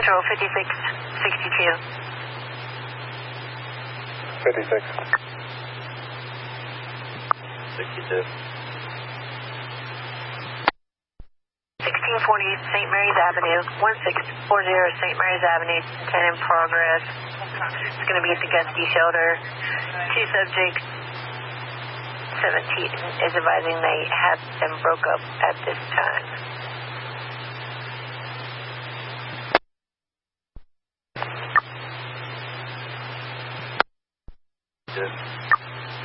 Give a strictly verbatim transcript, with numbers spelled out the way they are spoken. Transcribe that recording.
Control fifty-six sixty-two. fifty-six. sixty-two. sixteen forty Saint Mary's Avenue, one six four zero Saint Mary's Avenue, ten in progress. It's going to be at the Gusky shelter. Two subjects, seventeen is advising they had them broke up at this time.